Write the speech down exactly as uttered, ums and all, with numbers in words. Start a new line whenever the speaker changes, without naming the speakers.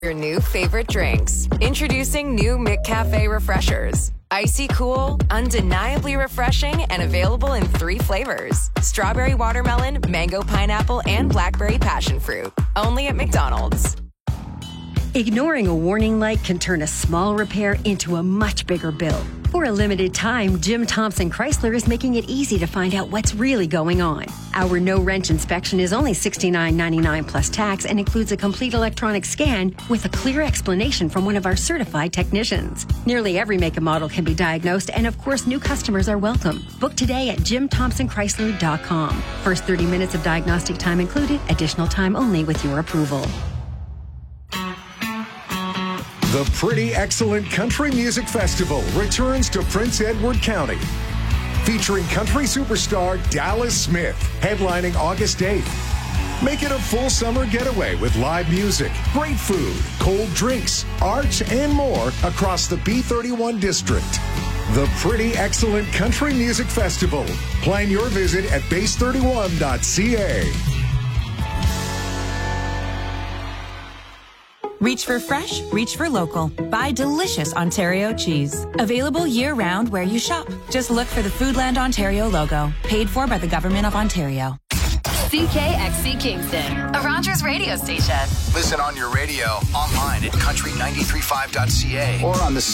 Your new favorite drinks. Introducing new McCafe Refreshers. Icy cool, undeniably refreshing, and available in three flavors. Strawberry watermelon, mango pineapple, and blackberry passion fruit. Only at McDonald's.
Ignoring a warning light can turn a small repair into a much bigger bill. For a limited time, Jim Thompson Chrysler is making it easy to find out what's really going on. Our no-wrench inspection is only sixty-nine ninety-nine plus tax and includes a complete electronic scan with a clear explanation from one of our certified technicians. Nearly every make and model can be diagnosed, and of course, new customers are welcome. Book today at jim thompson chrysler dot com. First thirty minutes of diagnostic time included, additional time only with your approval.
The Pretty Excellent Country Music Festival returns to Prince Edward County, featuring country superstar Dallas Smith, headlining August eighth. Make it a full summer getaway with live music, great food, cold drinks, arts, and more across the B thirty-one district. The Pretty Excellent Country Music Festival. Plan your visit at base thirty-one dot c a.
Reach for fresh, reach for local. Buy delicious Ontario cheese. Available year-round where you shop. Just look for the Foodland Ontario logo. Paid for by the Government of Ontario.
C K X C Kingston, a Rogers radio station.
Listen on your radio, online at country nine three five dot c a, or on the